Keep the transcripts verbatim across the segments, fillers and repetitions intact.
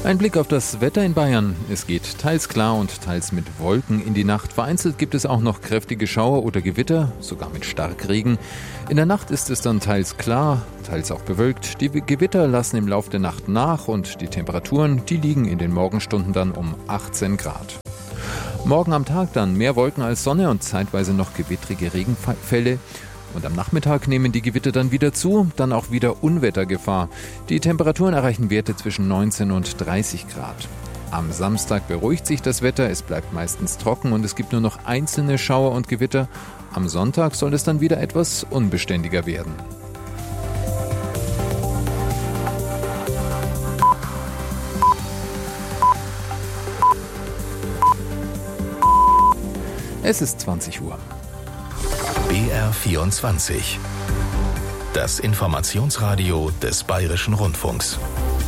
Ein Blick auf das Wetter in Bayern. Es geht teils klar und teils mit Wolken in die Nacht. Vereinzelt gibt es auch noch kräftige Schauer oder Gewitter, sogar mit Starkregen. In der Nacht ist es dann teils klar, teils auch bewölkt. Die Gewitter lassen im Laufe der Nacht nach und die Temperaturen, die liegen in den Morgenstunden dann um achtzehn Grad. Morgen am Tag dann mehr Wolken als Sonne und zeitweise noch gewittrige Regenfälle. Und am Nachmittag nehmen die Gewitter dann wieder zu, dann auch wieder Unwettergefahr. Die Temperaturen erreichen Werte zwischen neunzehn und dreißig Grad. Am Samstag beruhigt sich das Wetter, es bleibt meistens trocken und es gibt nur noch einzelne Schauer und Gewitter. Am Sonntag soll es dann wieder etwas unbeständiger werden. Es ist zwanzig Uhr. B R vierundzwanzig. Das Informationsradio des Bayerischen Rundfunks.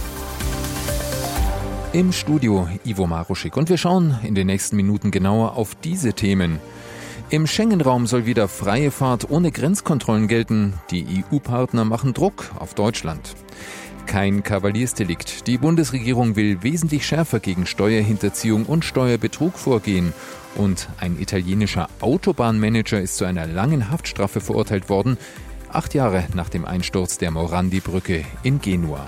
Im Studio Ivo Maruschik und wir schauen in den nächsten Minuten genauer auf diese Themen. Im Schengen-Raum soll wieder freie Fahrt ohne Grenzkontrollen gelten. Die E U-Partner machen Druck auf Deutschland. Kein Kavaliersdelikt. Die Bundesregierung will wesentlich schärfer gegen Steuerhinterziehung und Steuerbetrug vorgehen. Und ein italienischer Autobahnmanager ist zu einer langen Haftstrafe verurteilt worden, acht Jahre nach dem Einsturz der Morandi-Brücke in Genua.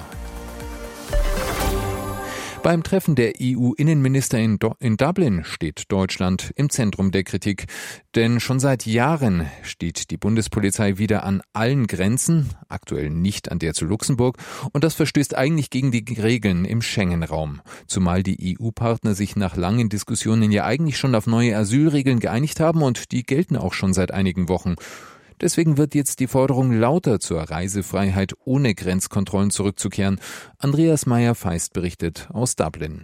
Beim Treffen der E U-Innenminister in, Do- in Dublin steht Deutschland im Zentrum der Kritik. Denn schon seit Jahren steht die Bundespolizei wieder an allen Grenzen, aktuell nicht an der zu Luxemburg. Und das verstößt eigentlich gegen die Regeln im Schengen-Raum. Zumal die E U-Partner sich nach langen Diskussionen ja eigentlich schon auf neue Asylregeln geeinigt haben und die gelten auch schon seit einigen Wochen. Deswegen wird jetzt die Forderung lauter, zur Reisefreiheit ohne Grenzkontrollen zurückzukehren. Andreas Meyer-Feist berichtet aus Dublin.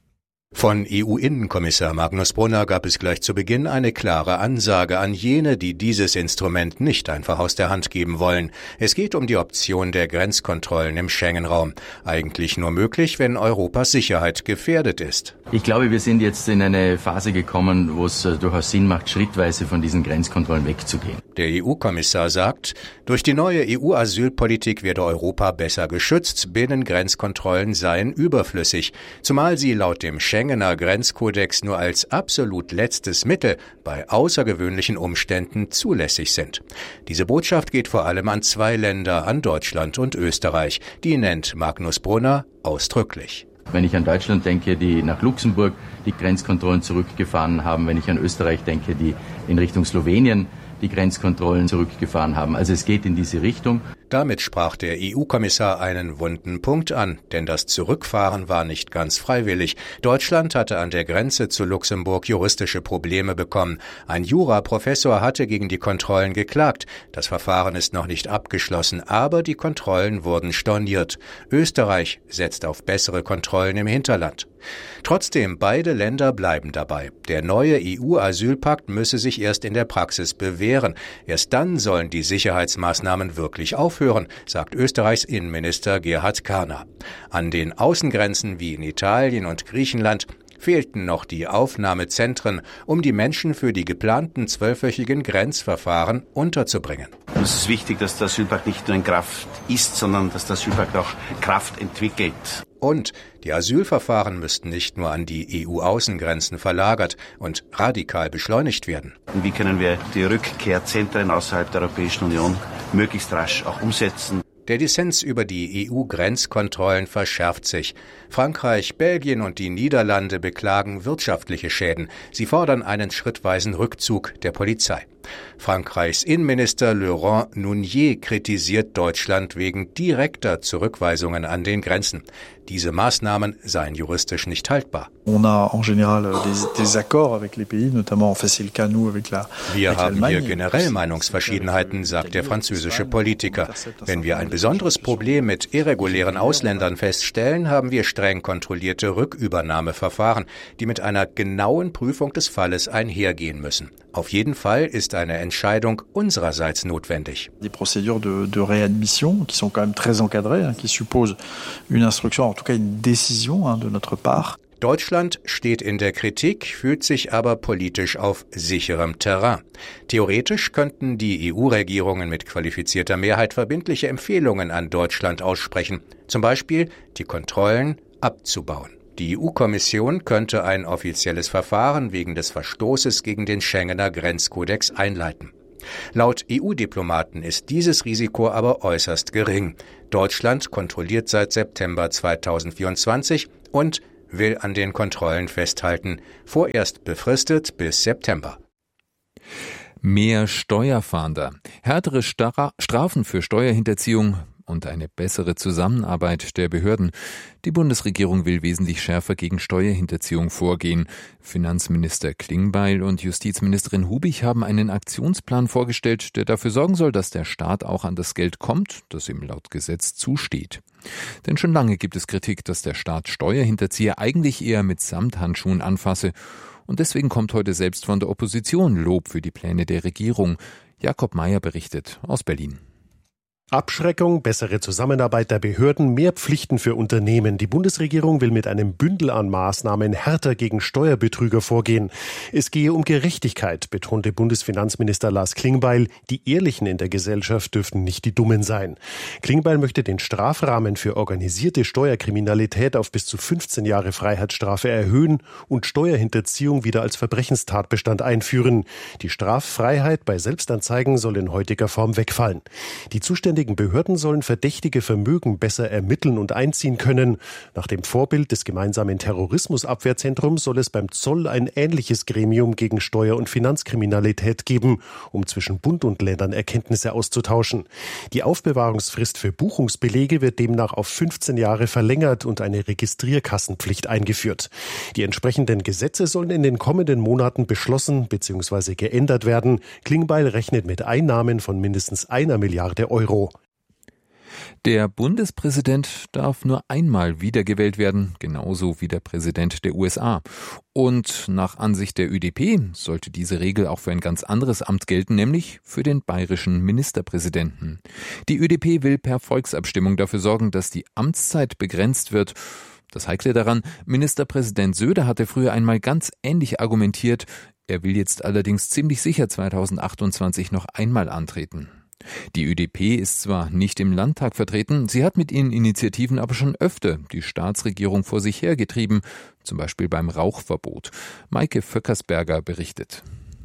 Von E U-Innenkommissar Magnus Brunner gab es gleich zu Beginn eine klare Ansage an jene, die dieses Instrument nicht einfach aus der Hand geben wollen. Es geht um die Option der Grenzkontrollen im Schengen-Raum. Eigentlich nur möglich, wenn Europas Sicherheit gefährdet ist. Ich glaube, wir sind jetzt in eine Phase gekommen, wo es durchaus Sinn macht, schrittweise von diesen Grenzkontrollen wegzugehen. Der E U-Kommissar sagt, durch die neue E U-Asylpolitik werde Europa besser geschützt, Binnengrenzkontrollen seien überflüssig, zumal sie laut dem Schengener Grenzkodex nur als absolut letztes Mittel bei außergewöhnlichen Umständen zulässig sind. Diese Botschaft geht vor allem an zwei Länder, an Deutschland und Österreich. Die nennt Magnus Brunner ausdrücklich. Wenn ich an Deutschland denke, die nach Luxemburg die Grenzkontrollen zurückgefahren haben, wenn ich an Österreich denke, die in Richtung Slowenien die Grenzkontrollen zurückgefahren haben. Also es geht in diese Richtung. Damit sprach der E U-Kommissar einen wunden Punkt an, denn das Zurückfahren war nicht ganz freiwillig. Deutschland hatte an der Grenze zu Luxemburg juristische Probleme bekommen. Ein Juraprofessor hatte gegen die Kontrollen geklagt. Das Verfahren ist noch nicht abgeschlossen, aber die Kontrollen wurden storniert. Österreich setzt auf bessere Kontrollen im Hinterland. Trotzdem, beide Länder bleiben dabei. Der neue E U-Asylpakt müsse sich erst in der Praxis bewähren. Erst dann sollen die Sicherheitsmaßnahmen wirklich aufhören, sagt Österreichs Innenminister Gerhard Karner. An den Außengrenzen wie in Italien und Griechenland fehlten noch die Aufnahmezentren, um die Menschen für die geplanten zwölfwöchigen Grenzverfahren unterzubringen. Es ist wichtig, dass der Asylpakt nicht nur in Kraft ist, sondern dass der Asylpakt auch Kraft entwickelt. Und die Asylverfahren müssten nicht nur an die E U-Außengrenzen verlagert und radikal beschleunigt werden. Und wie können wir die Rückkehrzentren außerhalb der Europäischen Union möglichst rasch auch umsetzen? Der Dissens über die E U-Grenzkontrollen verschärft sich. Frankreich, Belgien und die Niederlande beklagen wirtschaftliche Schäden. Sie fordern einen schrittweisen Rückzug der Polizei. Frankreichs Innenminister Laurent Nunez kritisiert Deutschland wegen direkter Zurückweisungen an den Grenzen. Diese Maßnahmen seien juristisch nicht haltbar. On a en général des, des accords avec les pays, notamment en fait c'est le cas nous avec la Wir haben hier generell Meinungsverschiedenheiten, sagt der französische Politiker. Wenn wir ein besonderes Problem mit irregulären Ausländern feststellen, haben wir streng kontrollierte Rückübernahmeverfahren, die mit einer genauen Prüfung des Falles einhergehen müssen. Auf jeden Fall ist eine Entscheidung unsererseits notwendig. Des procédures de, de réadmission qui sont quand même très encadrées, hein, qui supposent une instruction, en tout cas une décision hein, de notre part. Deutschland steht in der Kritik, fühlt sich aber politisch auf sicherem Terrain. Theoretisch könnten die E U-Regierungen mit qualifizierter Mehrheit verbindliche Empfehlungen an Deutschland aussprechen. Zum Beispiel, die Kontrollen abzubauen. Die E U-Kommission könnte ein offizielles Verfahren wegen des Verstoßes gegen den Schengener Grenzkodex einleiten. Laut E U-Diplomaten ist dieses Risiko aber äußerst gering. Deutschland kontrolliert seit September zweitausendvierundzwanzig und will an den Kontrollen festhalten, vorerst befristet bis September. Mehr Steuerfahnder, härtere Stra- Strafen für Steuerhinterziehung und eine bessere Zusammenarbeit der Behörden. Die Bundesregierung will wesentlich schärfer gegen Steuerhinterziehung vorgehen. Finanzminister Klingbeil und Justizministerin Hubig haben einen Aktionsplan vorgestellt, der dafür sorgen soll, dass der Staat auch an das Geld kommt, das ihm laut Gesetz zusteht. Denn schon lange gibt es Kritik, dass der Staat Steuerhinterzieher eigentlich eher mit Samthandschuhen anfasse. Und deswegen kommt heute selbst von der Opposition Lob für die Pläne der Regierung. Jakob Mayer berichtet aus Berlin. Abschreckung, bessere Zusammenarbeit der Behörden, mehr Pflichten für Unternehmen. Die Bundesregierung will mit einem Bündel an Maßnahmen härter gegen Steuerbetrüger vorgehen. Es gehe um Gerechtigkeit, betonte Bundesfinanzminister Lars Klingbeil. Die Ehrlichen in der Gesellschaft dürften nicht die Dummen sein. Klingbeil möchte den Strafrahmen für organisierte Steuerkriminalität auf bis zu fünfzehn Jahre Freiheitsstrafe erhöhen und Steuerhinterziehung wieder als Verbrechenstatbestand einführen. Die Straffreiheit bei Selbstanzeigen soll in heutiger Form wegfallen. Die zuständigen Behörden sollen verdächtige Vermögen besser ermitteln und einziehen können. Nach dem Vorbild des gemeinsamen Terrorismusabwehrzentrums soll es beim Zoll ein ähnliches Gremium gegen Steuer- und Finanzkriminalität geben, um zwischen Bund und Ländern Erkenntnisse auszutauschen. Die Aufbewahrungsfrist für Buchungsbelege wird demnach auf fünfzehn Jahre verlängert und eine Registrierkassenpflicht eingeführt. Die entsprechenden Gesetze sollen in den kommenden Monaten beschlossen bzw. geändert werden. Klingbeil rechnet mit Einnahmen von mindestens einer Milliarde Euro. Der Bundespräsident darf nur einmal wiedergewählt werden, genauso wie der Präsident der U S A. Und nach Ansicht der Ö D P sollte diese Regel auch für ein ganz anderes Amt gelten, nämlich für den bayerischen Ministerpräsidenten. Die Ö D P will per Volksabstimmung dafür sorgen, dass die Amtszeit begrenzt wird. Das Heikle daran, Ministerpräsident Söder hatte früher einmal ganz ähnlich argumentiert. Er will jetzt allerdings ziemlich sicher zweitausendachtundzwanzig noch einmal antreten. Die Ö D P ist zwar nicht im Landtag vertreten, sie hat mit ihren Initiativen aber schon öfter die Staatsregierung vor sich hergetrieben, zum Beispiel beim Rauchverbot. Maike Vöckersberger berichtet.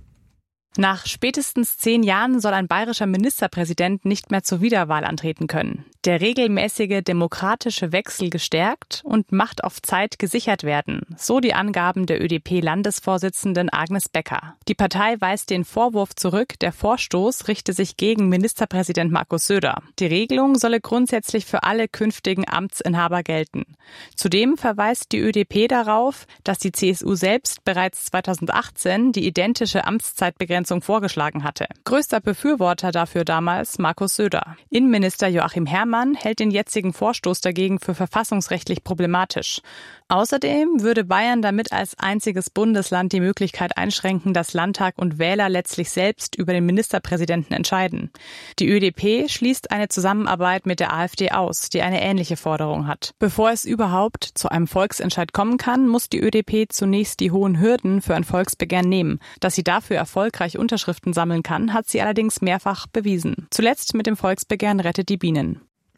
Nach spätestens zehn Jahren soll ein bayerischer Ministerpräsident nicht mehr zur Wiederwahl antreten können. Der regelmäßige demokratische Wechsel gestärkt und Macht auf Zeit gesichert werden, so die Angaben der Ö D P-Landesvorsitzenden Agnes Becker. Die Partei weist den Vorwurf zurück, der Vorstoß richte sich gegen Ministerpräsident Markus Söder. Die Regelung solle grundsätzlich für alle künftigen Amtsinhaber gelten. Zudem verweist die Ö D P darauf, dass die C S U selbst bereits zweitausendachtzehn die identische Amtszeitbegrenzung vorgeschlagen hatte. Größter Befürworter dafür damals Markus Söder. Innenminister Joachim Herrmann hält den jetzigen Vorstoß dagegen für verfassungsrechtlich problematisch. Außerdem würde Bayern damit als einziges Bundesland die Möglichkeit einschränken, dass Landtag und Wähler letztlich selbst über den Ministerpräsidenten entscheiden. Die Ö D P schließt eine Zusammenarbeit mit der AfD aus, die eine ähnliche Forderung hat. Bevor es überhaupt zu einem Volksentscheid kommen kann, muss die Ö D P zunächst die hohen Hürden für ein Volksbegehren nehmen. Dass sie dafür erfolgreich Unterschriften sammeln kann, hat sie allerdings mehrfach bewiesen. Zuletzt mit dem Volksbegehren Rettet die Bienen.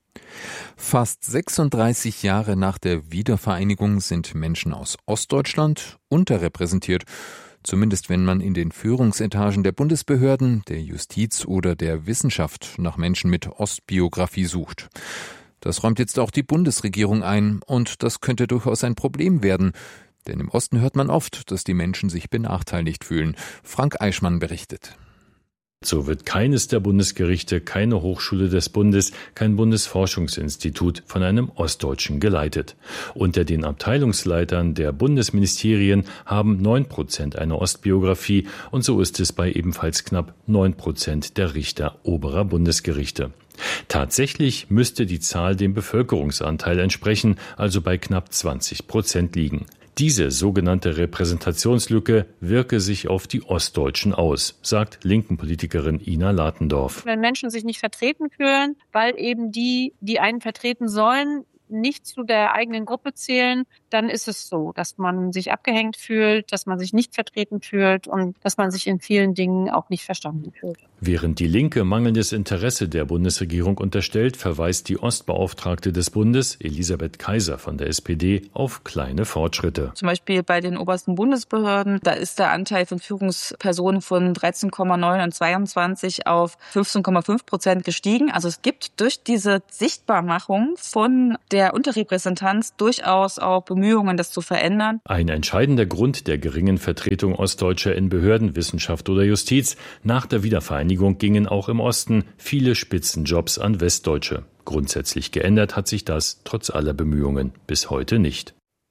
Fast sechsunddreißig Jahre nach der Wiedervereinigung sind Menschen aus Ostdeutschland unterrepräsentiert. Zumindest wenn man in den Führungsetagen der Bundesbehörden, der Justiz oder der Wissenschaft nach Menschen mit Ostbiografie sucht. Das räumt jetzt auch die Bundesregierung ein und das könnte durchaus ein Problem werden. Denn im Osten hört man oft, dass die Menschen sich benachteiligt fühlen. Frank Eichmann berichtet. So wird keines der Bundesgerichte, keine Hochschule des Bundes, kein Bundesforschungsinstitut von einem Ostdeutschen geleitet. Unter den Abteilungsleitern der Bundesministerien haben neun Prozent eine Ostbiografie und so ist es bei ebenfalls knapp neun Prozent der Richter oberer Bundesgerichte. Tatsächlich müsste die Zahl dem Bevölkerungsanteil entsprechen, also bei knapp zwanzig Prozent liegen. Diese sogenannte Repräsentationslücke wirke sich auf die Ostdeutschen aus, sagt Linken-Politikerin Ina Latendorf. Wenn Menschen sich nicht vertreten fühlen, weil eben die, die einen vertreten sollen, nicht zu der eigenen Gruppe zählen, dann ist es so, dass man sich abgehängt fühlt, dass man sich nicht vertreten fühlt und dass man sich in vielen Dingen auch nicht verstanden fühlt. Während die Linke mangelndes Interesse der Bundesregierung unterstellt, verweist die Ostbeauftragte des Bundes, Elisabeth Kaiser von der S P D, auf kleine Fortschritte. Zum Beispiel bei den obersten Bundesbehörden, da ist der Anteil von Führungspersonen von dreizehn Komma neun und zweiundzwanzig auf fünfzehn Komma fünf Prozent gestiegen. Also es gibt durch diese Sichtbarmachung von der Unterrepräsentanz durchaus auch Bemühungen, das zu verändern. Ein entscheidender Grund der geringen Vertretung Ostdeutscher in Behörden, Wissenschaft oder Justiz. Nach der Wiedervereinigung gingen auch im Osten viele Spitzenjobs an Westdeutsche. Grundsätzlich geändert hat sich das trotz aller Bemühungen bis heute nicht.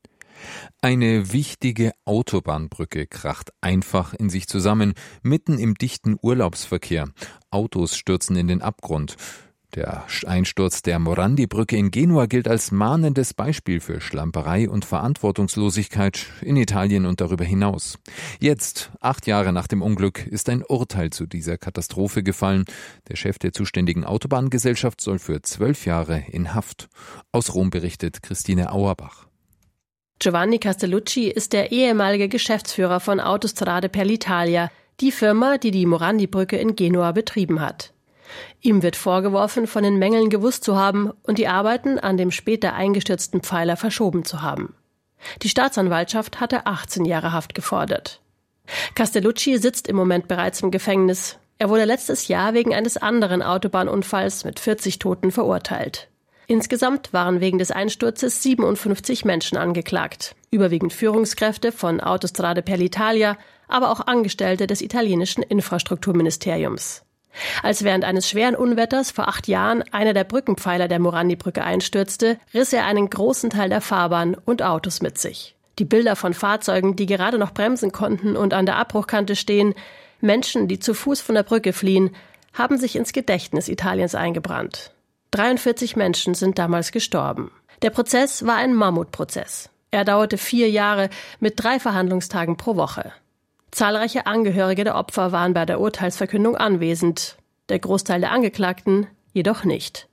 Eine wichtige Autobahnbrücke kracht einfach in sich zusammen, mitten im dichten Urlaubsverkehr. Autos stürzen in den Abgrund. Der Einsturz der Morandi-Brücke in Genua gilt als mahnendes Beispiel für Schlamperei und Verantwortungslosigkeit in Italien und darüber hinaus. Jetzt, acht Jahre nach dem Unglück, ist ein Urteil zu dieser Katastrophe gefallen. Der Chef der zuständigen Autobahngesellschaft soll für zwölf Jahre in Haft. Aus Rom berichtet Christine Auerbach. Giovanni Castellucci ist der ehemalige Geschäftsführer von Autostrade per l'Italia, die Firma, die die Morandi-Brücke in Genua betrieben hat. Ihm wird vorgeworfen, von den Mängeln gewusst zu haben und die Arbeiten an dem später eingestürzten Pfeiler verschoben zu haben. Die Staatsanwaltschaft hatte achtzehn Jahre Haft gefordert. Castellucci sitzt im Moment bereits im Gefängnis. Er wurde letztes Jahr wegen eines anderen Autobahnunfalls mit vierzig Toten verurteilt. Insgesamt waren wegen des Einsturzes siebenundfünfzig Menschen angeklagt, überwiegend Führungskräfte von Autostrade per l'Italia, aber auch Angestellte des italienischen Infrastrukturministeriums. Als während eines schweren Unwetters vor acht Jahren einer der Brückenpfeiler der Morandi-Brücke einstürzte, riss er einen großen Teil der Fahrbahn und Autos mit sich. Die Bilder von Fahrzeugen, die gerade noch bremsen konnten und an der Abbruchkante stehen, Menschen, die zu Fuß von der Brücke fliehen, haben sich ins Gedächtnis Italiens eingebrannt. dreiundvierzig Menschen sind damals gestorben. Der Prozess war ein Mammutprozess. Er dauerte vier Jahre mit drei Verhandlungstagen pro Woche. Zahlreiche Angehörige der Opfer waren bei der Urteilsverkündung anwesend, der Großteil der Angeklagten jedoch nicht.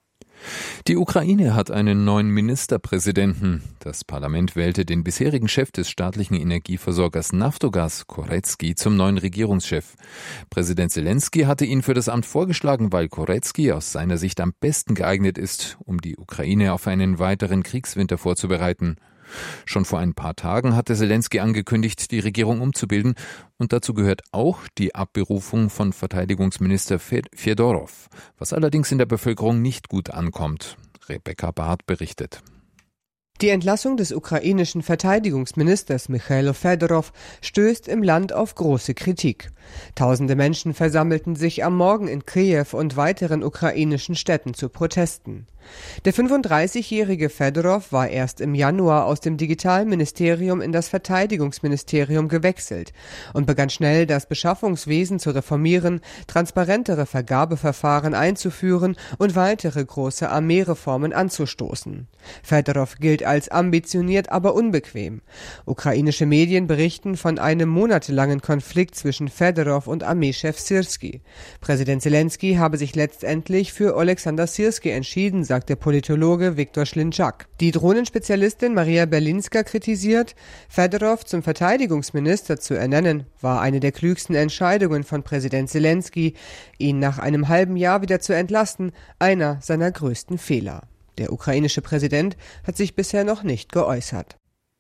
Die Ukraine hat einen neuen Ministerpräsidenten. Das Parlament wählte den bisherigen Chef des staatlichen Energieversorgers Naftogaz, Koretski, zum neuen Regierungschef. Präsident Selensky hatte ihn für das Amt vorgeschlagen, weil Koretski aus seiner Sicht am besten geeignet ist, um die Ukraine auf einen weiteren Kriegswinter vorzubereiten. Schon vor ein paar Tagen hatte Selensky angekündigt, die Regierung umzubilden, und dazu gehört auch die Abberufung von Verteidigungsminister Fedorov, was allerdings in der Bevölkerung nicht gut ankommt. Rebecca Barth berichtet. Die Entlassung des ukrainischen Verteidigungsministers Michailo Fedorov stößt im Land auf große Kritik. Tausende Menschen versammelten sich am Morgen in Kiew und weiteren ukrainischen Städten zu Protesten. Der fünfunddreißigjährige Fedorov war erst im Januar aus dem Digitalministerium in das Verteidigungsministerium gewechselt und begann schnell, das Beschaffungswesen zu reformieren, transparentere Vergabeverfahren einzuführen und weitere große Armeereformen anzustoßen. Fedorov gilt als ambitioniert, aber unbequem. Ukrainische Medien berichten von einem monatelangen Konflikt zwischen Fedorov und Armeechef Syrski. Präsident Selensky habe sich letztendlich für Oleksandr Syrski entschieden, sagt der Politologe Viktor Schlinczak. Die Drohnenspezialistin Maria Berlinska kritisiert, Fedorov zum Verteidigungsminister zu ernennen, war eine der klügsten Entscheidungen von Präsident Selensky. Ihn nach einem halben Jahr wieder zu entlassen, einer seiner größten Fehler. Der ukrainische Präsident hat sich bisher noch nicht geäußert.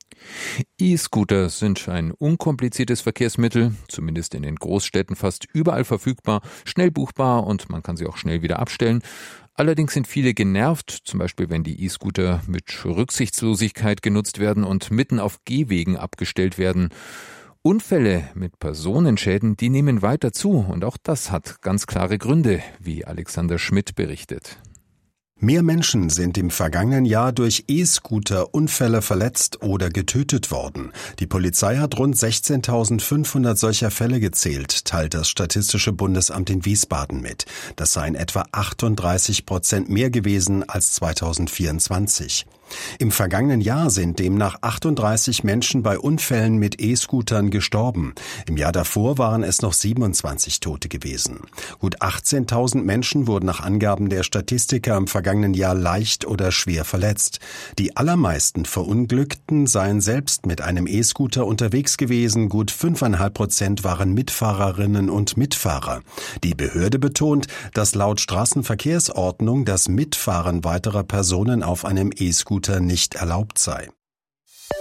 E-Scooter sind ein unkompliziertes Verkehrsmittel, zumindest in den Großstädten fast überall verfügbar, schnell buchbar und man kann sie auch schnell wieder abstellen. Allerdings sind viele genervt, zum Beispiel wenn die E-Scooter mit Rücksichtslosigkeit genutzt werden und mitten auf Gehwegen abgestellt werden. Unfälle mit Personenschäden, die nehmen weiter zu und auch das hat ganz klare Gründe, wie Alexander Schmidt berichtet. Mehr Menschen sind im vergangenen Jahr durch E-Scooter-Unfälle verletzt oder getötet worden. Die Polizei hat rund sechzehntausendfünfhundert solcher Fälle gezählt, teilt das Statistische Bundesamt in Wiesbaden mit. Das seien etwa achtunddreißig Prozent mehr gewesen als zweitausendvierundzwanzig. Im vergangenen Jahr sind demnach achtunddreißig Menschen bei Unfällen mit E-Scootern gestorben. Im Jahr davor waren es noch siebenundzwanzig Tote gewesen. Gut achtzehntausend Menschen wurden nach Angaben der Statistiker im vergangenen Jahr leicht oder schwer verletzt. Die allermeisten Verunglückten seien selbst mit einem E-Scooter unterwegs gewesen. Gut fünfeinhalb Prozent waren Mitfahrerinnen und Mitfahrer. Die Behörde betont, dass laut Straßenverkehrsordnung das Mitfahren weiterer Personen auf einem E-Scooter nicht erlaubt sei.